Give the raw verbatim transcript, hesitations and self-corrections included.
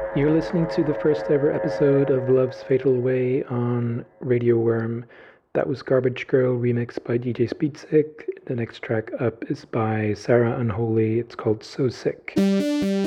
You're listening to the first ever episode of Love's Fatal Way on Radio Worm. That was Garbage Girl remixed by D J Speedsick. The next track up is by Sarah Unholy. It's called So Sick.